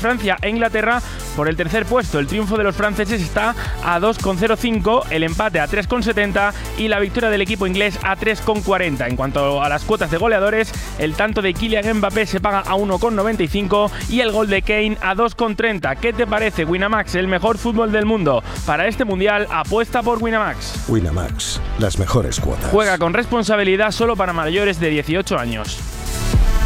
Francia e Inglaterra por el tercer puesto. El triunfo de los franceses está a 2,05, el empate a 3,70 y la victoria del equipo inglés a 3,40. En cuanto a las cuotas de goleadores, el tanto de Kylian Mbappé se paga a 1,95 y el gol de Kane a 2,30. ¿Qué te parece, Winamax, el mejor fútbol del mundo? Para este mundial, apuesta por Winamax. Winamax, las mejores cuotas. Juega con responsabilidad, solo para mayores de 18 años.